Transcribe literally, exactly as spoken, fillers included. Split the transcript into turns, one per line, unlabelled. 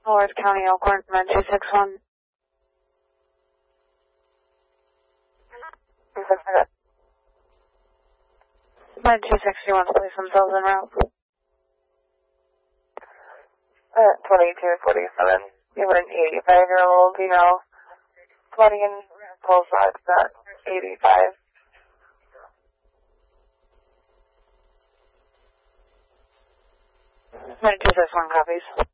Lord County, Elkhorn, nine two six one. nine two six two wants to place themselves en route.
Uh, twenty-two forty-seven. You have an eighty-five-year-old female flooding in pulse ox at eighty-five.
nine two six one copies.